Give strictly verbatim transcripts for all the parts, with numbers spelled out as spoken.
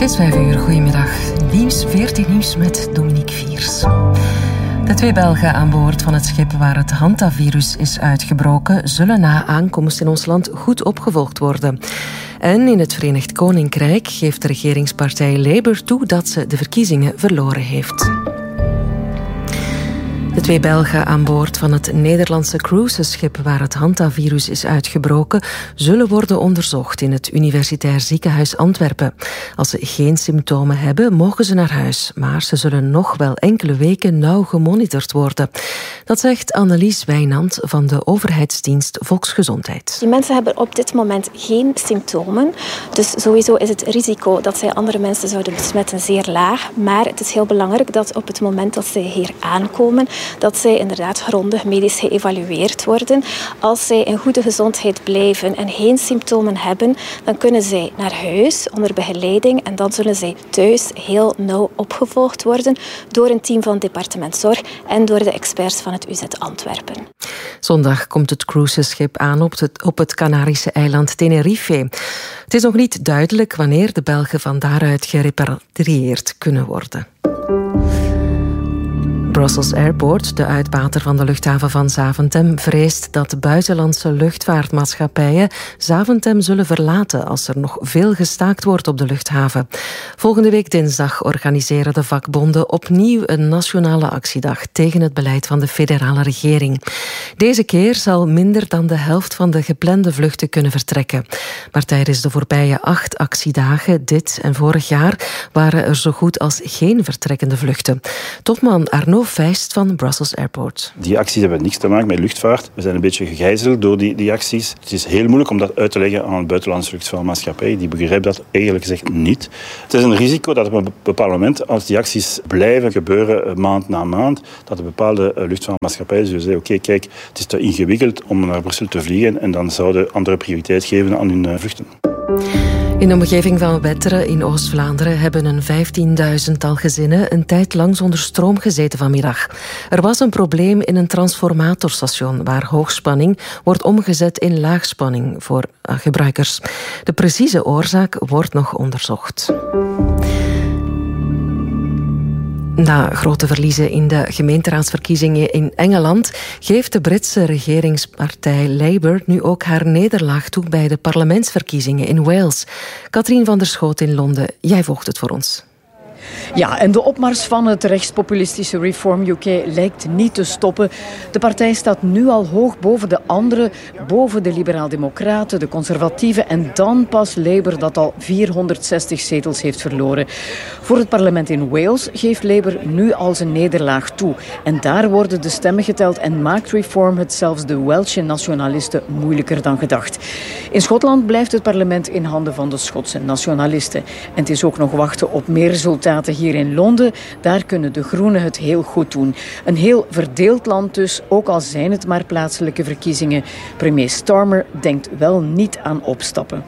is vijf uur, goedemiddag. Nieuws, veertien nieuws met Dominique Viers. De twee Belgen aan boord van het schip waar het hantavirus is uitgebroken zullen na aankomst in ons land goed opgevolgd worden. En in het Verenigd Koninkrijk geeft de regeringspartij Labour toe dat ze de verkiezingen verloren heeft. De twee Belgen aan boord van het Nederlandse cruiseschip waar het hantavirus is uitgebroken zullen worden onderzocht in het Universitair Ziekenhuis Antwerpen. Als ze geen symptomen hebben, mogen ze naar huis, maar ze zullen nog wel enkele weken nauw gemonitord worden. Dat zegt Annelies Wijnand van de overheidsdienst Volksgezondheid. Die mensen hebben op dit moment geen symptomen, dus sowieso is het risico dat zij andere mensen zouden besmetten zeer laag, maar het is heel belangrijk dat op het moment dat zij hier aankomen, dat zij inderdaad grondig medisch geëvalueerd worden. Als zij in goede gezondheid blijven en geen symptomen hebben, dan kunnen zij naar huis onder begeleiding en dan zullen zij thuis heel nauw opgevolgd worden door een team van het departement Zorg en door de experts van het U Z Antwerpen. Zondag komt het cruiseschip aan op het, op het Canarische eiland Tenerife. Het is nog niet duidelijk wanneer de Belgen van daaruit gerepatrieerd kunnen worden. Brussels Airport, de uitbater van de luchthaven van Zaventem, vreest dat buitenlandse luchtvaartmaatschappijen Zaventem zullen verlaten als er nog veel gestaakt wordt op de luchthaven. Volgende week dinsdag organiseren de vakbonden opnieuw een nationale actiedag tegen het beleid van de federale regering. Deze keer zal minder dan de helft van de geplande vluchten kunnen vertrekken. Maar tijdens de voorbije acht actiedagen, dit en vorig jaar, waren er zo goed als geen vertrekkende vluchten. Topman Arno Feist van Brussels Airport. Die acties hebben niks te maken met luchtvaart. We zijn een beetje gegijzeld door die, die acties. Het is heel moeilijk om dat uit te leggen aan een buitenlandse luchtvaartmaatschappij. Die begrijpt dat eigenlijk gezegd niet. Het is een risico dat op een bepaald moment, als die acties blijven gebeuren maand na maand, dat de bepaalde luchtvaartmaatschappijen zullen zeggen, oké, okay, kijk, het is te ingewikkeld om naar Brussel te vliegen en dan zouden andere prioriteit geven aan hun vluchten. In de omgeving van Wetteren in Oost-Vlaanderen hebben een vijftienduizendtal gezinnen een tijd lang zonder stroom gezeten vanmiddag. Er was een probleem in een transformatorstation waar hoogspanning wordt omgezet in laagspanning voor gebruikers. De precieze oorzaak wordt nog onderzocht. Na grote verliezen in de gemeenteraadsverkiezingen in Engeland geeft de Britse regeringspartij Labour nu ook haar nederlaag toe bij de parlementsverkiezingen in Wales. Katrien van der Schoot in Londen, jij volgt het voor ons. Ja, en de opmars van het rechtspopulistische Reform U K lijkt niet te stoppen. De partij staat nu al hoog boven de anderen, boven de liberaal-democraten, de conservatieven en dan pas Labour dat al vierhonderdzestig zetels heeft verloren. Voor het parlement in Wales geeft Labour nu al zijn nederlaag toe. En daar worden de stemmen geteld en maakt Reform het zelfs de Welsh nationalisten moeilijker dan gedacht. In Schotland blijft het parlement in handen van de Schotse nationalisten. En het is ook nog wachten op meer resultaten hier in Londen. Daar kunnen de Groenen het heel goed doen. Een heel verdeeld land dus, ook al zijn het maar plaatselijke verkiezingen. Premier Starmer denkt wel niet aan opstappen.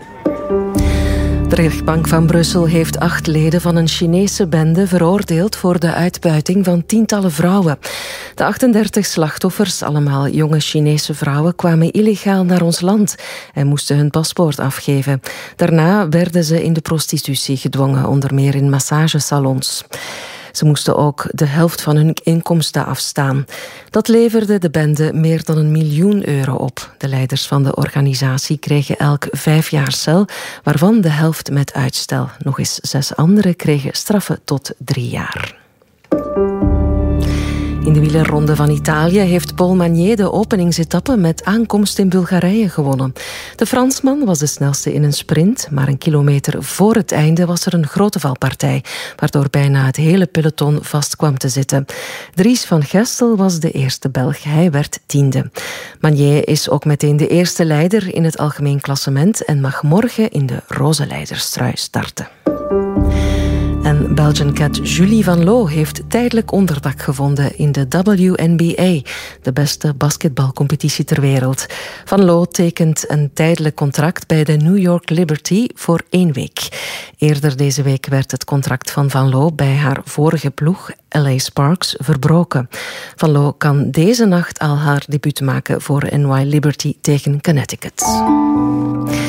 De rechtbank van Brussel heeft acht leden van een Chinese bende veroordeeld voor de uitbuiting van tientallen vrouwen. De achtendertig slachtoffers, allemaal jonge Chinese vrouwen, kwamen illegaal naar ons land en moesten hun paspoort afgeven. Daarna werden ze in de prostitutie gedwongen, onder meer in massagesalons. Ze moesten ook de helft van hun inkomsten afstaan. Dat leverde de bende meer dan een miljoen euro op. De leiders van de organisatie kregen elk vijf jaar cel, waarvan de helft met uitstel. Nog eens zes anderen kregen straffen tot drie jaar. In de wielerronde van Italië heeft Paul Magnier de openingsetappe met aankomst in Bulgarije gewonnen. De Fransman was de snelste in een sprint, maar een kilometer voor het einde was er een grote valpartij, waardoor bijna het hele peloton vast kwam te zitten. Dries van Gestel was de eerste Belg, hij werd tiende. Magnier is ook meteen de eerste leider in het algemeen klassement en mag morgen in de roze leiderstrui starten. En Belgian cat Julie Van Loo heeft tijdelijk onderdak gevonden in de W N B A, de beste basketbalcompetitie ter wereld. Van Loo tekent een tijdelijk contract bij de New York Liberty voor één week. Eerder deze week werd het contract van Van Loo bij haar vorige ploeg, L A Sparks, verbroken. Van Loo kan deze nacht al haar debuut maken voor N Y Liberty tegen Connecticut.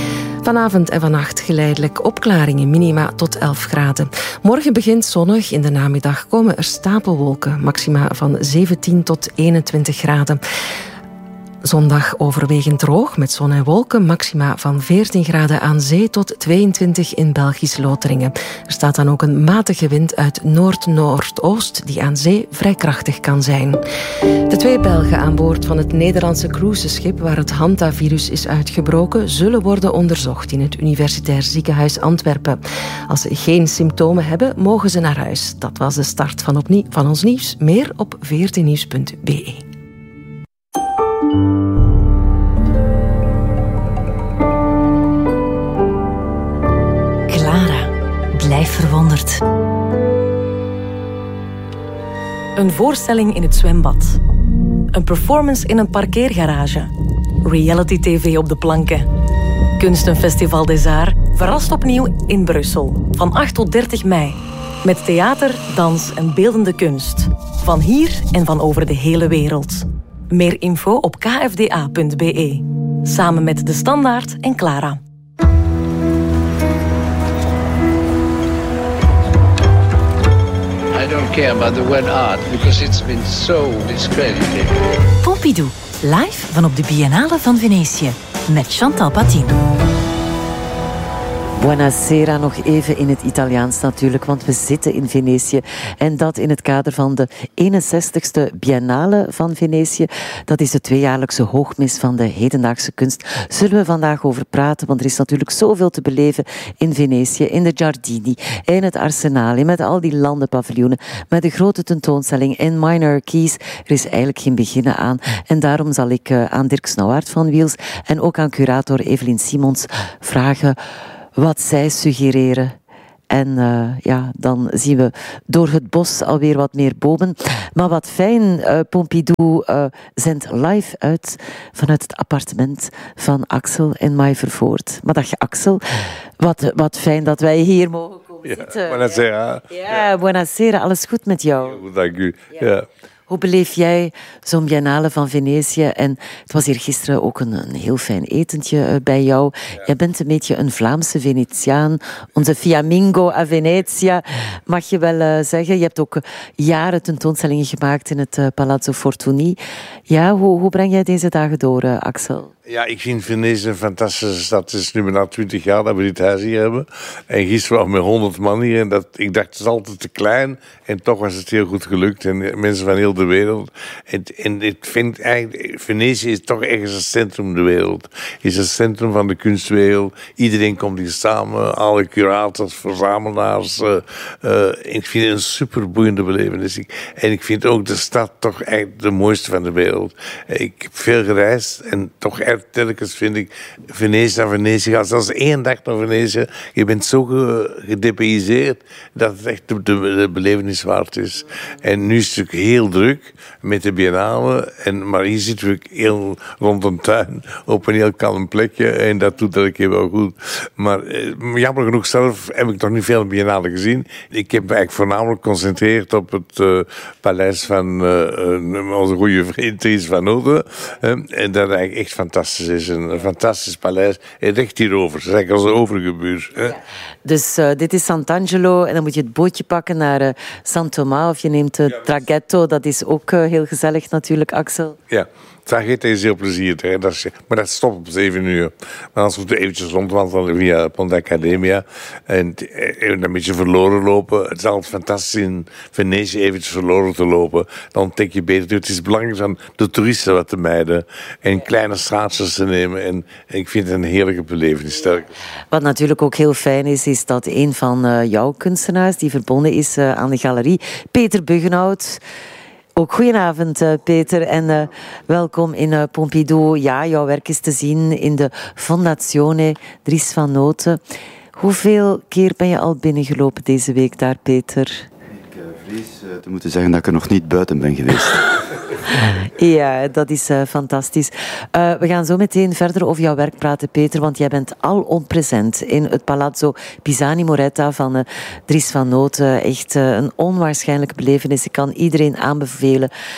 Vanavond en vannacht geleidelijk opklaringen, minima tot elf graden. Morgen begint zonnig, in de namiddag komen er stapelwolken, maxima van zeventien tot eenentwintig graden. Zondag overwegend droog met zon en wolken, maxima van veertien graden aan zee tot tweeëntwintig in Belgisch Lotharingen. Er staat dan ook een matige wind uit noord-noordoost die aan zee vrij krachtig kan zijn. De twee Belgen aan boord van het Nederlandse cruiseschip waar het hantavirus is uitgebroken zullen worden onderzocht in het Universitair Ziekenhuis Antwerpen. Als ze geen symptomen hebben, mogen ze naar huis. Dat was de start van, opnieuw, van ons nieuws. Meer op v r t nieuws punt b e. Clara, blijf verwonderd. Een voorstelling in het zwembad. Een performance in een parkeergarage. Reality tv op de planken. Kunstenfestival des Arts verrast opnieuw in Brussel. Van acht tot dertig mei. Met theater, dans en beeldende kunst. Van hier en van over de hele wereld. Meer info op k f d a punt b e. Samen met De Standaard en Clara. I don't care about the word art because it's been so discredited. Pompidou, live van op de Biennale van Venetië. Met Chantal Patin. Buonasera, nog even in het Italiaans natuurlijk, want we zitten in Venetië. En dat in het kader van de eenenzestigste Biennale van Venetië. Dat is de tweejaarlijkse hoogmis van de hedendaagse kunst. Zullen we vandaag over praten, want er is natuurlijk zoveel te beleven in Venetië. In de Giardini, in het Arsenale, met al die landenpaviljoenen, met de grote tentoonstelling in Minor Keys. Er is eigenlijk geen beginnen aan. En daarom zal ik uh, aan Dirk Snauwaard van Wiels en ook aan curator Evelien Simons vragen wat zij suggereren. En uh, ja, dan zien we door het bos alweer wat meer bomen. Maar wat fijn, uh, Pompidou uh, zendt live uit vanuit het appartement van Axel en Mai Vervoort. Maar dag Axel, wat, wat fijn dat wij hier mogen komen ja, zitten. Buonasera. Ja, ja, buonasera. Alles goed met jou? Goed, dank u. Ja. Ja. Hoe beleef jij zo'n Biennale van Venetië? En het was hier gisteren ook een, een heel fijn etentje bij jou. Ja. Jij bent een beetje een Vlaamse Venetiaan. Onze Fiammingo a Venezia, mag je wel uh, zeggen. Je hebt ook uh, jaren tentoonstellingen gemaakt in het uh, Palazzo Fortuny. Ja, hoe, hoe breng jij deze dagen door, uh, Axel? Ja, ik vind Venetië een fantastische stad. Het is nu bijna twintig jaar dat we dit huis hier hebben. En gisteren waren we met honderd man hier. En dat, ik dacht, het is altijd te klein. En toch was het heel goed gelukt. En mensen van heel de wereld. En, en ik vind eigenlijk, Venetië is toch ergens het centrum van de wereld. Het is het centrum van de kunstwereld. Iedereen komt hier samen. Alle curators, verzamelaars. Uh, uh, ik vind het een superboeiende belevenis. Ik, en ik vind ook de stad toch eigenlijk de mooiste van de wereld. Ik heb veel gereisd en toch echt telkens vind ik Venetië naar Venetië gaat. Zelfs één dag naar Venetië. Je bent zo gedepayseerd dat het echt de, de, de belevenis waard is. En nu is het natuurlijk heel druk met de Biennale. En, maar hier zitten we heel rond een tuin op een heel kalm plekje. En dat doet elke keer wel goed. Maar eh, jammer genoeg zelf heb ik nog niet veel Biennale gezien. Ik heb me eigenlijk voornamelijk geconcentreerd op het uh, paleis van uh, onze goede vriend Dries van Noten. Uh, en dat eigenlijk echt fantastisch is. Een, een fantastisch paleis. En recht hierover. Dat is eigenlijk als de overige buurt. Ja. Dus uh, dit is Sant'Angelo en dan moet je het bootje pakken naar uh, San Tomás of je neemt het uh, traghetto. Dat is ook uh, heel gezellig natuurlijk, Axel. Ja. Traghetto is heel plezierig, hè. Dat is, maar dat stopt op zeven uur. Maar dan moeten we eventjes rondwandelen via Ponte Accademia. En, en een beetje verloren lopen. Het is altijd fantastisch in Venetië eventjes verloren te lopen. Dan ontdek je beter. Het is belangrijk om de toeristen wat te mijden. En kleine straatjes te nemen. En, en ik vind het een heerlijke belevenis. Sterk. Wat natuurlijk ook heel fijn is, is dat een van uh, jouw kunstenaars die verbonden is uh, aan de galerie, Peter Buggenhout. Ook goedenavond, uh, Peter, en uh, welkom in uh, Pompidou. Ja, jouw werk is te zien in de Fondazione Dries van Noten. Hoeveel keer ben je al binnengelopen deze week daar, Peter? Ik uh, vrees uh, te moeten zeggen dat ik er nog niet buiten ben geweest. Ja, dat is uh, fantastisch. Uh, we gaan zo meteen verder over jouw werk praten, Peter, want jij bent alompresent in het Palazzo Pisani Moretta van uh, Dries van Noten. Echt uh, een onwaarschijnlijke belevenis. Ik kan iedereen aanbevelen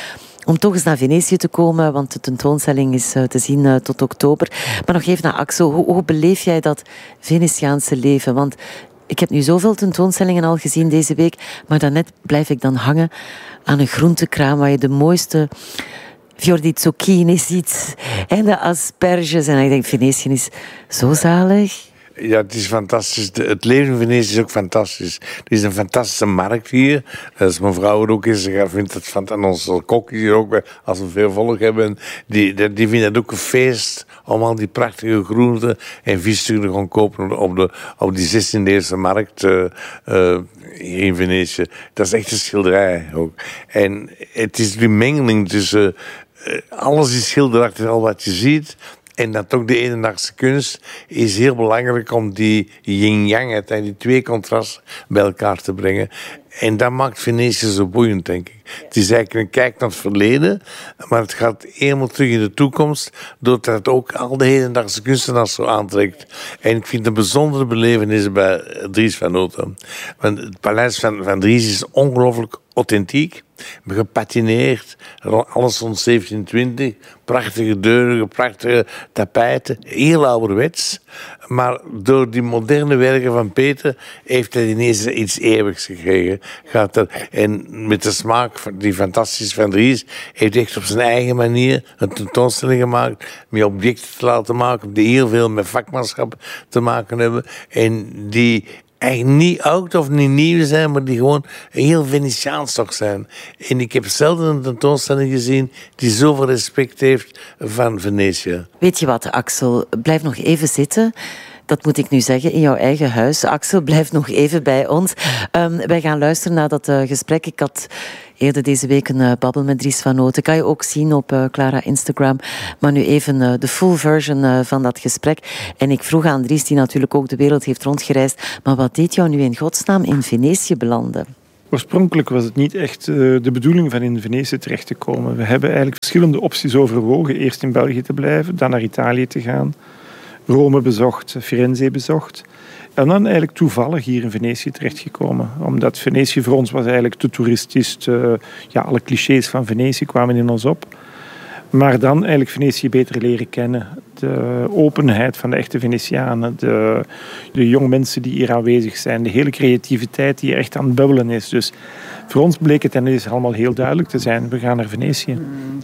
om toch eens naar Venetië te komen, want de tentoonstelling is te zien uh, tot oktober. Maar nog even naar Axel, hoe, hoe beleef jij dat Venetiaanse leven? Want ik heb nu zoveel tentoonstellingen al gezien deze week, maar daarnet blijf ik dan hangen aan een groentekraam waar je de mooiste fior di zucchini ziet en de asperges. En ik denk, Venetië is zo zalig. Ja, het is fantastisch. Het leven in Venetië is ook fantastisch. Er is een fantastische markt hier. Als mijn vrouw er ook is, ze vindt het fantastisch. En onze kok is hier ook, als we veel volk hebben, die, die vinden het ook een feest om al die prachtige groenten en vis te gaan kopen op, de, op die zestiende-eeuwse markt uh, uh, hier in Venetië. Dat is echt een schilderij ook. En het is die mengeling tussen uh, alles is schilderachtig, al wat je ziet. En dat ook de hedendaagse kunst is heel belangrijk om die yin-yang, die twee contrasten bij elkaar te brengen. En dat maakt Venetië zo boeiend, denk ik. Het is eigenlijk een kijk naar het verleden, maar het gaat eenmaal terug in de toekomst, doordat het ook al de hedendaagse kunstenaars zo aantrekt. En ik vind het een bijzondere belevenis bij Dries van Noten. Want het paleis van, van Dries is ongelooflijk authentiek, gepatineerd, alles rond zeventienhonderdtwintig, prachtige deuren, prachtige tapijten, heel ouderwets. Maar door die moderne werken van Peter heeft hij ineens iets eeuwigs gekregen. Gaat er, en met de smaak van die fantastische Van Dries heeft hij echt op zijn eigen manier een tentoonstelling gemaakt, met objecten te laten maken, die heel veel met vakmanschap te maken hebben en die eigenlijk niet oud of niet nieuw zijn, maar die gewoon heel Venetiaans toch zijn. En ik heb zelden een tentoonstelling gezien die zoveel respect heeft van Venetië. Weet je wat, Axel? Blijf nog even zitten. Dat moet ik nu zeggen, in jouw eigen huis. Axel, blijf nog even bij ons. Um, wij gaan luisteren naar dat uh, gesprek. Ik had eerder deze week een uh, babbel met Dries van Noten. Kan je ook zien op uh, Clara Instagram. Maar nu even uh, de full version uh, van dat gesprek. En ik vroeg aan Dries, die natuurlijk ook de wereld heeft rondgereisd, maar wat deed jou nu in godsnaam in Venetië belanden? Oorspronkelijk was het niet echt uh, de bedoeling van in Venetië terecht te komen. We hebben eigenlijk verschillende opties overwogen. Eerst in België te blijven, dan naar Italië te gaan. Rome bezocht, Firenze bezocht. En dan eigenlijk toevallig hier in Venetië terechtgekomen. Omdat Venetië voor ons was eigenlijk te toeristisch. Te, ja, alle clichés van Venetië kwamen in ons op. Maar dan eigenlijk Venetië beter leren kennen. De openheid van de echte Venetianen. De, de jonge mensen die hier aanwezig zijn. De hele creativiteit die echt aan het bubbelen is. Dus voor ons bleek het en is allemaal heel duidelijk te zijn. We gaan naar Venetië.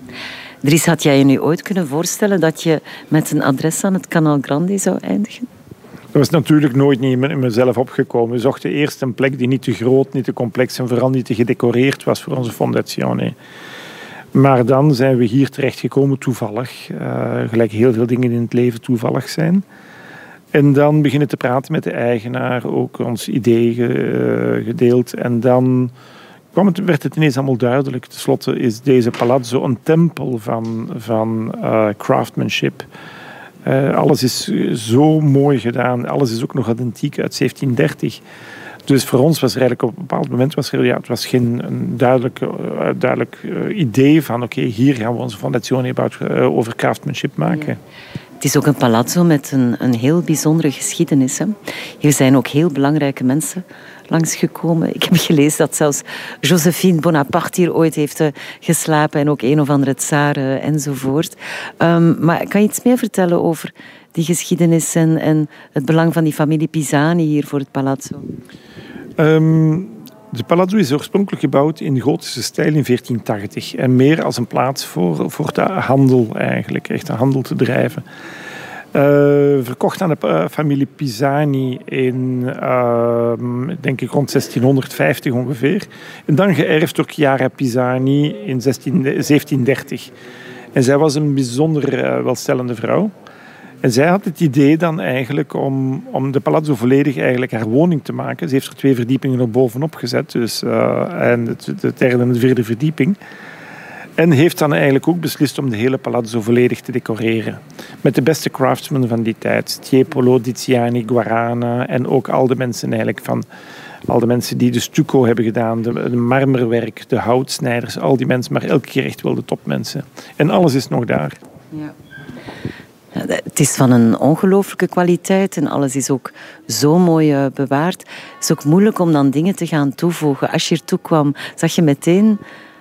Dries, had jij je nu ooit kunnen voorstellen dat je met een adres aan het Canal Grande zou eindigen? Dat was natuurlijk nooit niet in mezelf opgekomen. We zochten eerst een plek die niet te groot, niet te complex en vooral niet te gedecoreerd was voor onze fondazione. Maar dan zijn we hier terechtgekomen toevallig. Uh, gelijk heel veel dingen in het leven toevallig zijn. En dan beginnen te praten met de eigenaar, ook ons idee uh, gedeeld. En dan kwam het, werd het ineens allemaal duidelijk. Ten slotte is deze palazzo een tempel van, van uh, craftsmanship. Uh, alles is zo mooi gedaan. Alles is ook nog authentiek uit zeventiendertig. Dus voor ons was er eigenlijk op een bepaald moment was er, ja, het was geen een duidelijk, uh, duidelijk uh, idee van oké, okay, hier gaan we onze fondazione uh, over craftsmanship maken. Ja. Het is ook een palazzo met een, een heel bijzondere geschiedenis. Hè. Hier zijn ook heel belangrijke mensen langsgekomen. Ik heb gelezen dat zelfs Josephine Bonaparte hier ooit heeft uh, geslapen en ook een of andere tsaar uh, enzovoort. Um, maar kan je iets meer vertellen over die geschiedenis en, en het belang van die familie Pisani hier voor het palazzo? Um, de palazzo is oorspronkelijk gebouwd in de gotische stijl in veertien tachtig en meer als een plaats voor, voor de handel eigenlijk, echt een handel te drijven. Uh, verkocht aan de uh, familie Pisani in, uh, denk ik, rond zestienhonderdvijftig ongeveer. En dan geërfd door Chiara Pisani in zeventiendertig. En zij was een bijzonder uh, welstellende vrouw. En zij had het idee dan eigenlijk om, om de palazzo volledig eigenlijk haar woning te maken. Ze heeft er twee verdiepingen er bovenop gezet. Dus, uh, en de, de derde en de vierde verdieping. En heeft dan eigenlijk ook beslist om de hele palazzo volledig te decoreren. Met de beste craftsmen van die tijd. Tiepolo, Tiziani, Guarana en ook al de mensen eigenlijk van... Al de mensen die de stucco hebben gedaan, de, de marmerwerk, de houtsnijders, al die mensen. Maar elke keer echt wel de topmensen. En alles is nog daar. Ja. Ja, het is van een ongelooflijke kwaliteit en alles is ook zo mooi uh, bewaard. Het is ook moeilijk om dan dingen te gaan toevoegen. Als je er toe kwam, zag je meteen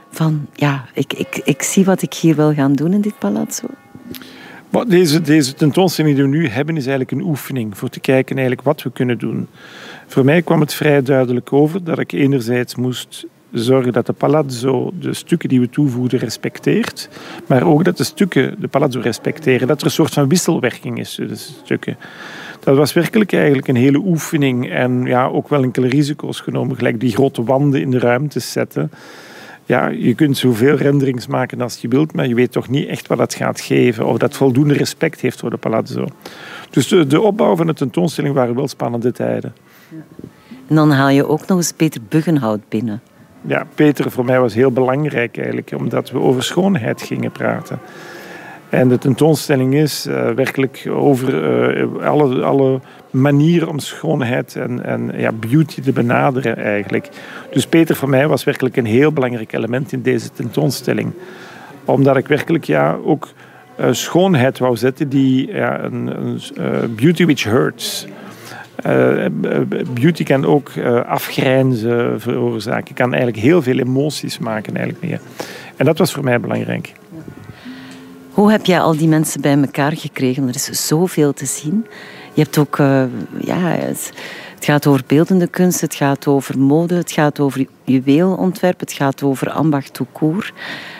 van ja, ik, ik, ik zie wat ik hier wil gaan doen in dit palazzo? Deze, deze tentoonstelling die we nu hebben is eigenlijk een oefening voor te kijken eigenlijk wat we kunnen doen. Voor mij kwam het vrij duidelijk over dat ik enerzijds moest zorgen dat de palazzo de stukken die we toevoegen respecteert, maar ook dat de stukken de palazzo respecteren, dat er een soort van wisselwerking is tussen de stukken. Dat was werkelijk eigenlijk een hele oefening en ja, ook wel enkele risico's genomen, gelijk die grote wanden in de ruimtes zetten. Ja, je kunt zoveel renderings maken als je wilt, maar je weet toch niet echt wat dat gaat geven of dat voldoende respect heeft voor de palazzo. Dus de, de opbouw van de tentoonstelling waren wel spannende tijden. En dan haal je ook nog eens Peter Buggenhout binnen. Ja, Peter voor mij was heel belangrijk eigenlijk, omdat we over schoonheid gingen praten. En de tentoonstelling is uh, werkelijk over uh, alle, alle manieren om schoonheid en, en ja, beauty te benaderen eigenlijk. Dus Peter voor mij was werkelijk een heel belangrijk element in deze tentoonstelling. Omdat ik werkelijk ja, ook uh, schoonheid wou zetten die ja, een, een uh, beauty which hurts. Uh, beauty kan ook uh, afgrijnzen veroorzaken. Kan eigenlijk heel veel emoties maken eigenlijk mee. En dat was voor mij belangrijk. Hoe heb jij al die mensen bij elkaar gekregen? Er is zoveel te zien. Je hebt ook, uh, ja, het, het gaat over beeldende kunst, het gaat over mode, het gaat over juweelontwerp, het gaat over ambacht tout court.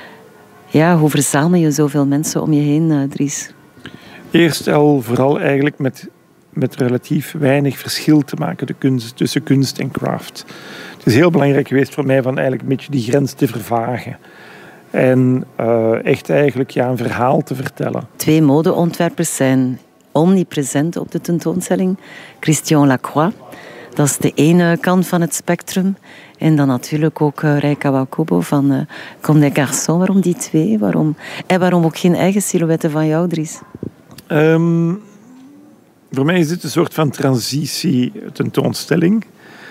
Ja, hoe verzamel je zoveel mensen om je heen, uh, Dries? Eerst al vooral eigenlijk met, met relatief weinig verschil te maken de kunst, tussen kunst en craft. Het is heel belangrijk geweest voor mij van eigenlijk een beetje die grens te vervagen. En uh, echt eigenlijk ja, een verhaal te vertellen. Twee modeontwerpers zijn omnipresent op de tentoonstelling. Christian Lacroix, dat is de ene kant van het spectrum. En dan natuurlijk ook uh, Rei Kawakubo van uh, Comme des Garçons. Waarom die twee? Waarom? En waarom ook geen eigen silhouetten van jou, Dries? Um, voor mij is dit een soort van transitie-tentoonstelling.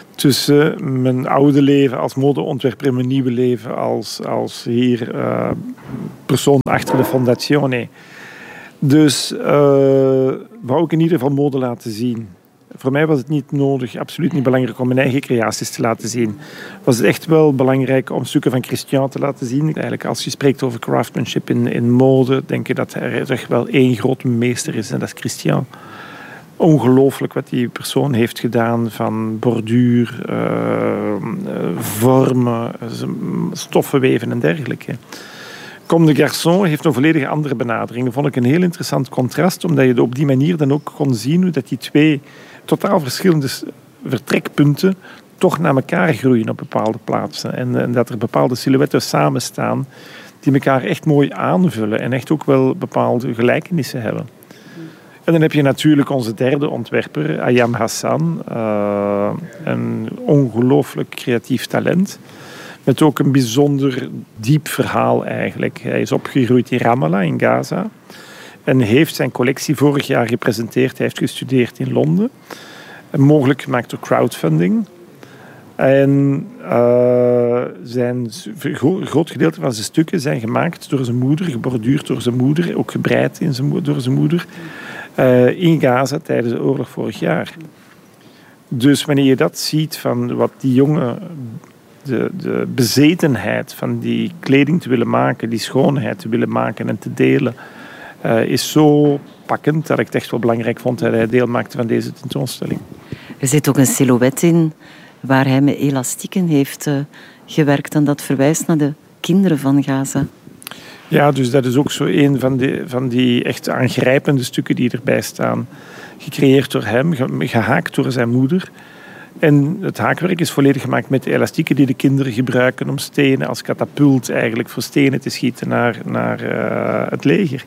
Tussen mijn oude leven als modeontwerper en mijn nieuwe leven als, als hier uh, persoon achter de Fondazione. Dus uh, wou ik in ieder geval mode laten zien. Voor mij was het niet nodig, absoluut niet belangrijk om mijn eigen creaties te laten zien. Was het echt wel belangrijk om stukken van Christian te laten zien. Eigenlijk als je spreekt over craftsmanship in, in mode, denk je dat er echt wel één grote meester is en dat is Christian. Ongelooflijk wat die persoon heeft gedaan van borduur, uh, vormen, stoffen weven en dergelijke. Comme des Garçons heeft een volledig andere benadering. Dat vond ik een heel interessant contrast, omdat je op die manier dan ook kon zien hoe dat die twee totaal verschillende vertrekpunten toch naar elkaar groeien op bepaalde plaatsen. En, en dat er bepaalde silhouetten samenstaan die elkaar echt mooi aanvullen en echt ook wel bepaalde gelijkenissen hebben. En dan heb je natuurlijk onze derde ontwerper, Ayam Hassan. Uh, een ongelooflijk creatief talent. Met ook een bijzonder diep verhaal eigenlijk. Hij is opgegroeid in Ramallah, in Gaza. En heeft zijn collectie vorig jaar gepresenteerd. Hij heeft gestudeerd in Londen. En mogelijk gemaakt door crowdfunding. En uh, zijn een groot gedeelte van zijn stukken zijn gemaakt door zijn moeder. Geborduurd door zijn moeder. Ook gebreid in zijn, door zijn moeder. Uh, in Gaza tijdens de oorlog vorig jaar. Dus wanneer je dat ziet van wat die jongen, de, de bezetenheid van die kleding te willen maken, die schoonheid te willen maken en te delen, uh, is zo pakkend dat ik het echt wel belangrijk vond dat hij deel maakte van deze tentoonstelling. Er zit ook een silhouet in waar hij met elastieken heeft uh, gewerkt en dat verwijst naar de kinderen van Gaza. Ja, dus dat is ook zo een van die, van die echt aangrijpende stukken die erbij staan. Gecreëerd door hem, gehaakt door zijn moeder. En het haakwerk is volledig gemaakt met de elastieken die de kinderen gebruiken om stenen als katapult eigenlijk voor stenen te schieten naar, naar uh, het leger.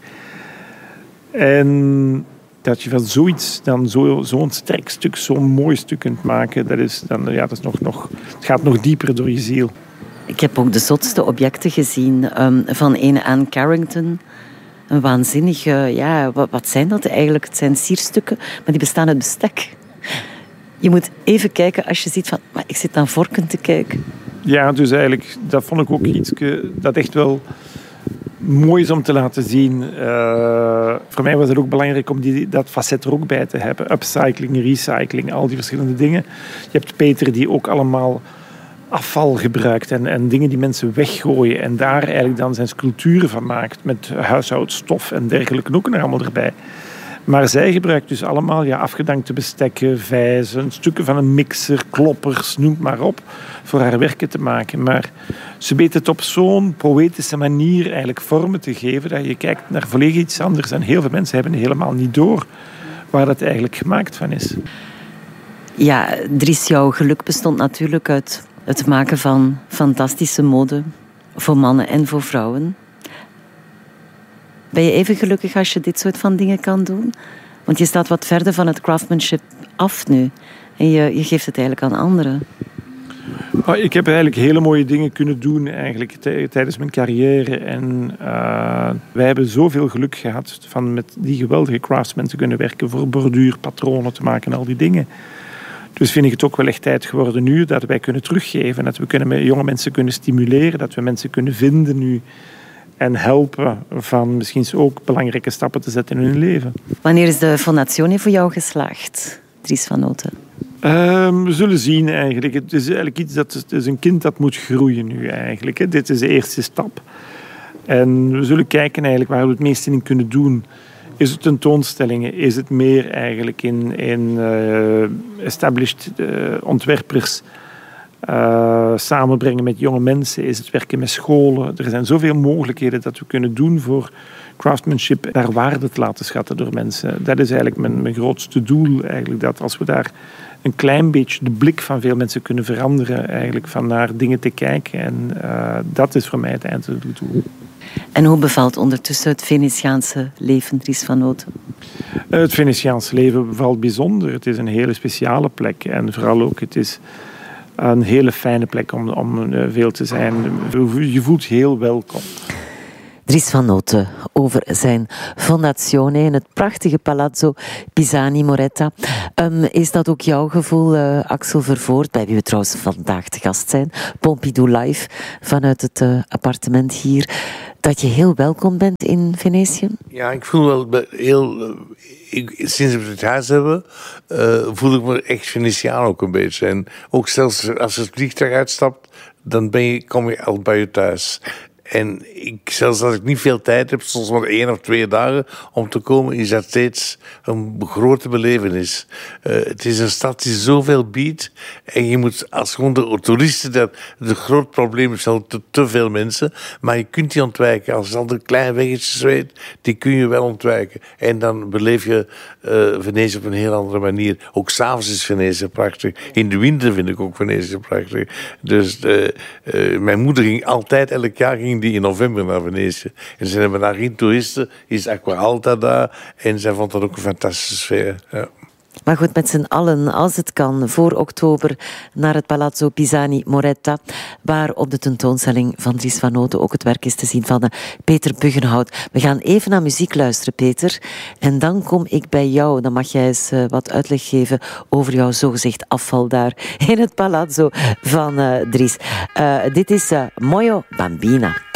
En dat je van zoiets dan zo, zo'n sterk stuk, zo'n mooi stuk kunt maken, dat is dan, ja, dat is nog, nog, het gaat nog dieper door je ziel. Ik heb ook de zotste objecten gezien um, van een Anne Carrington. Een waanzinnige, ja, wat, wat zijn dat eigenlijk? Het zijn sierstukken, maar die bestaan uit bestek. Je moet even kijken als je ziet van, maar ik zit aan vorken te kijken. Ja, dus eigenlijk, dat vond ik ook iets dat echt wel mooi is om te laten zien. Uh, voor mij was het ook belangrijk om die, dat facet er ook bij te hebben. Upcycling, recycling, al die verschillende dingen. Je hebt Peter die ook allemaal afval gebruikt en, en dingen die mensen weggooien en daar eigenlijk dan zijn sculpturen van maakt met huishoudstof en dergelijke ook nog allemaal erbij. Maar zij gebruikt dus allemaal ja, afgedankte bestekken, vijzen, stukken van een mixer, kloppers, noem maar op, voor haar werken te maken. Maar ze weet het op zo'n poëtische manier eigenlijk vormen te geven dat je kijkt naar volledig iets anders. En heel veel mensen hebben helemaal niet door waar dat eigenlijk gemaakt van is. Ja, Dries, jouw geluk bestond natuurlijk uit het maken van fantastische mode voor mannen en voor vrouwen. Ben je even gelukkig als je dit soort van dingen kan doen? Want je staat wat verder van het craftsmanship af nu. En je, je geeft het eigenlijk aan anderen. Ik heb eigenlijk hele mooie dingen kunnen doen eigenlijk, tijdens mijn carrière. En uh, wij hebben zoveel geluk gehad van met die geweldige craftsmen te kunnen werken. Voor borduur, patronen te maken en al die dingen. Dus vind ik het ook wel echt tijd geworden nu dat wij kunnen teruggeven. Dat we kunnen jonge mensen kunnen stimuleren. Dat we mensen kunnen vinden nu. En helpen van misschien ook belangrijke stappen te zetten in hun leven. Wanneer is de Fondazione voor jou geslaagd, Dries van Noten? Uh, we zullen zien eigenlijk. Het is eigenlijk iets dat het is een kind dat moet groeien nu eigenlijk. Hè. Dit is de eerste stap. En we zullen kijken eigenlijk waar we het meeste in kunnen doen. Is het tentoonstellingen? Is het meer eigenlijk in, in uh, established uh, ontwerpers? Uh, samenbrengen met jonge mensen, is het werken met scholen. Er zijn zoveel mogelijkheden dat we kunnen doen voor craftsmanship, daar waarde te laten schatten door mensen. Dat is eigenlijk mijn, mijn grootste doel. Eigenlijk, dat als we daar een klein beetje de blik van veel mensen kunnen veranderen, eigenlijk van naar dingen te kijken. En uh, dat is voor mij het einddoel. En hoe bevalt ondertussen het Venetiaanse leven, Dries van Noten? Het Venetiaanse leven bevalt bijzonder. Het is een hele speciale plek. En vooral ook, het is een hele fijne plek om, om veel te zijn. Je voelt je heel welkom. Dries van Noten over zijn Fondazione in het prachtige Palazzo Pisani Moretta. Um, is dat ook jouw gevoel, uh, Axel Vervoort, bij wie we trouwens vandaag te gast zijn, Pompidou Live, vanuit het uh, appartement hier, dat je heel welkom bent in Venetië? Ja, ik voel wel heel... Uh, ik, sinds we het huis hebben, uh, voel ik me echt Venetiaan ook een beetje. En ook zelfs als het vliegtuig uitstapt, dan ben je, kom je al bij je thuis. En ik, zelfs als ik niet veel tijd heb, soms maar één of twee dagen om te komen, is dat steeds een grote belevenis. Uh, het is een stad die zoveel biedt. En je moet als gewoon de toeristen, dat het groot probleem is al te, te veel mensen. Maar je kunt die ontwijken. Als je al de kleine weggetjes weet, die kun je wel ontwijken. En dan beleef je uh, Venetië op een heel andere manier. Ook s'avonds is Venetië prachtig. In de winter vind ik ook Venetië prachtig. Dus uh, uh, mijn moeder ging altijd, elk jaar ging die in november naar Venetië. En ze hebben daar geen toeristen, is Acqua Alta daar. En zij vond dat ook een fantastische sfeer. Ja. Maar goed, met z'n allen, als het kan, voor oktober naar het Palazzo Pisani Moretta, waar op de tentoonstelling van Dries van Noten ook het werk is te zien van Peter Buggenhout. We gaan even naar muziek luisteren, Peter. En dan kom ik bij jou. Dan mag jij eens uh, wat uitleg geven over jouw zogezegd afval daar in het Palazzo van uh, Dries. Uh, dit is uh, Moyo Bambina.